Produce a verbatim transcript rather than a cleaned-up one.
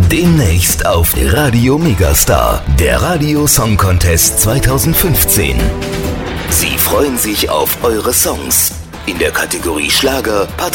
Demnächst auf Radio Megastar, der Radio Song Contest zweitausendfünfzehn. Sie freuen sich auf eure Songs in der Kategorie Schlager, Patriotismus